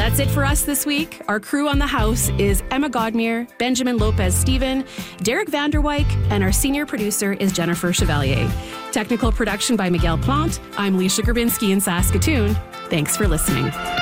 That's it for us this week. Our crew on the house is Emma Godmere, Benjamin Lopez-Steven, Derek Vanderwyk, and our senior producer is Jennifer Chevalier. Technical production by Miguel Plante. I'm Leisha Grabinski in Saskatoon. Thanks for listening.